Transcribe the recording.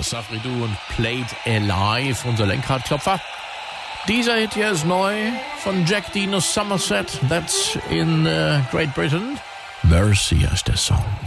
Safri-Duo und Played Alive, unser Lenkradklopfer. Dieser Hit hier ist neu von Jack Dino Somerset, that's in Great Britain. Mercy heißt der Song.